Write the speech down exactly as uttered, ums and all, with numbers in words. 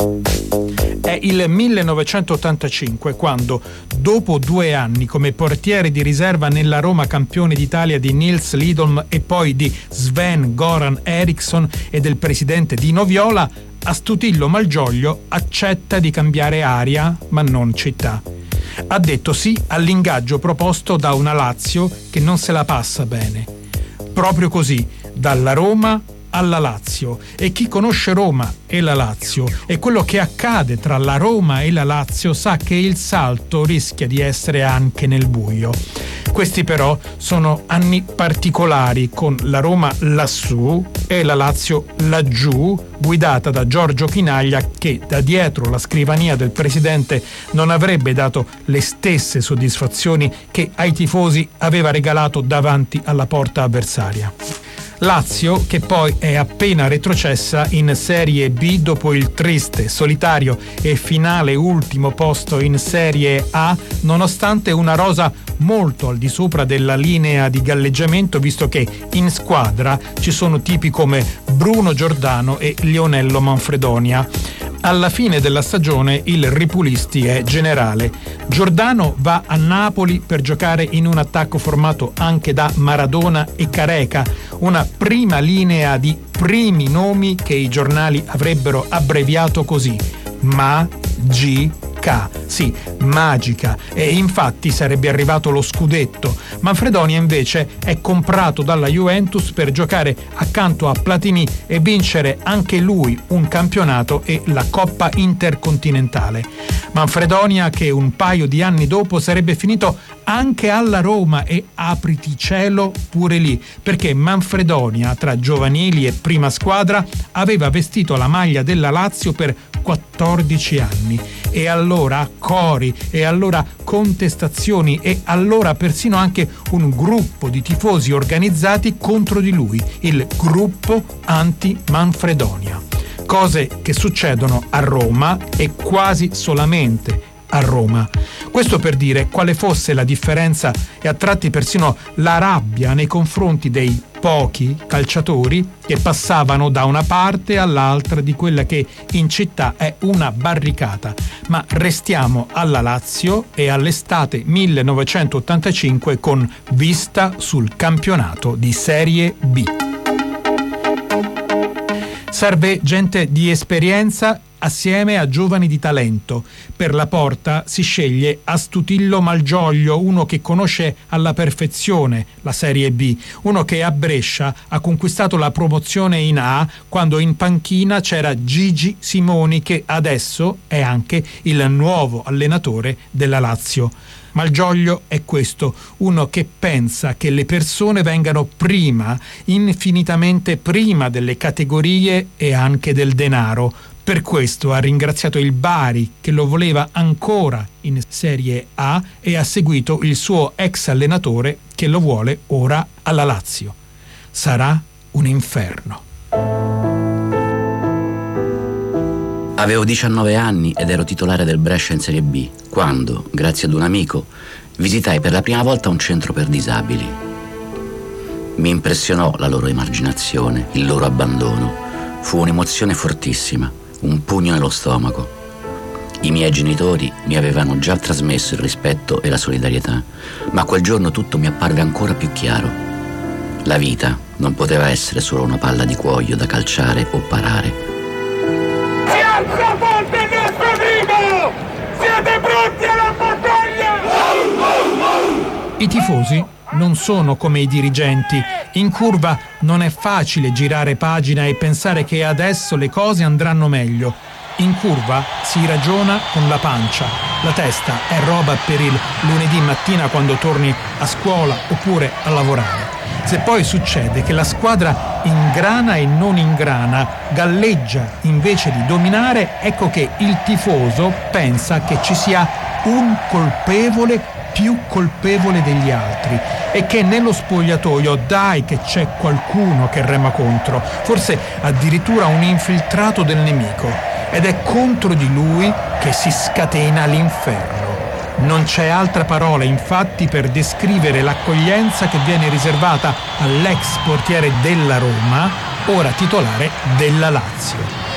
È il millenovecentottantacinque quando, dopo due anni come portiere di riserva nella Roma campione d'Italia di Nils Lidholm e poi di Sven-Goran Eriksson e del presidente Dino Viola, Astutillo Malgioglio accetta di cambiare aria, ma non città. Ha detto sì all'ingaggio proposto da una Lazio che non se la passa bene. Proprio così, dalla Roma alla Lazio, e chi conosce Roma e la Lazio e quello che accade tra la Roma e la Lazio sa che il salto rischia di essere anche nel buio. Questi però sono anni particolari, con la Roma lassù e la Lazio laggiù, guidata da Giorgio Chinaglia, che da dietro la scrivania del presidente non avrebbe dato le stesse soddisfazioni che ai tifosi aveva regalato davanti alla porta avversaria. Lazio che poi è appena retrocessa in Serie B dopo il triste, solitario e finale ultimo posto in Serie A, nonostante una rosa molto al di sopra della linea di galleggiamento, visto che in squadra ci sono tipi come Bruno Giordano e Lionello Manfredonia. Alla fine della stagione il Ripulisti è generale. Giordano va a Napoli per giocare in un attacco formato anche da Maradona e Careca, una prima linea di primi nomi che i giornali avrebbero abbreviato così: Ma G K. Sì, magica, e infatti sarebbe arrivato lo scudetto. Manfredonia invece è comprato dalla Juventus per giocare accanto a Platini e vincere anche lui un campionato e la Coppa Intercontinentale. Manfredonia che un paio di anni dopo sarebbe finito anche alla Roma, e apriti cielo pure lì, perché Manfredonia tra giovanili e prima squadra aveva vestito la maglia della Lazio per quattordici anni, e allora cori, e allora contestazioni, e allora persino anche un gruppo di tifosi organizzati contro di lui, il gruppo anti-Manfredonia. Cose che succedono a Roma e quasi solamente a Roma. Questo per dire quale fosse la differenza e a tratti persino la rabbia nei confronti dei pochi calciatori che passavano da una parte all'altra di quella che in città è una barricata. Ma restiamo alla Lazio e all'estate millenovecentottantacinque con vista sul campionato di Serie B. Serve gente di esperienza assieme a giovani di talento. Per la porta si sceglie Astutillo Malgioglio, uno che conosce alla perfezione la Serie B, uno che a Brescia ha conquistato la promozione in A quando in panchina c'era Gigi Simoni, che adesso è anche il nuovo allenatore della Lazio. Malgioglio è questo, uno che pensa che le persone vengano prima, infinitamente prima delle categorie e anche del denaro. Per questo ha ringraziato il Bari, che lo voleva ancora in Serie A, e ha seguito il suo ex allenatore, che lo vuole ora alla Lazio. Sarà un inferno. Avevo diciannove anni ed ero titolare del Brescia in Serie B, quando, grazie ad un amico, visitai per la prima volta un centro per disabili. Mi impressionò la loro emarginazione, il loro abbandono. Fu un'emozione fortissima, un pugno nello stomaco. I miei genitori mi avevano già trasmesso il rispetto e la solidarietà, ma quel giorno tutto mi apparve ancora più chiaro. La vita non poteva essere solo una palla di cuoio da calciare o parare. Si alza forte il nostro grido! Siete pronti alla battaglia? I tifosi non sono come i dirigenti. In curva non è facile girare pagina e pensare che adesso le cose andranno meglio. In curva si ragiona con la pancia. La testa è roba per il lunedì mattina quando torni a scuola oppure a lavorare. Se poi succede che la squadra ingrana e non ingrana, galleggia invece di dominare, ecco che il tifoso pensa che ci sia un colpevole più colpevole degli altri, e che nello spogliatoio dai che c'è qualcuno che rema contro, forse addirittura un infiltrato del nemico, ed è contro di lui che si scatena l'inferno. Non c'è altra parola infatti per descrivere l'accoglienza che viene riservata all'ex portiere della Roma, ora titolare della Lazio.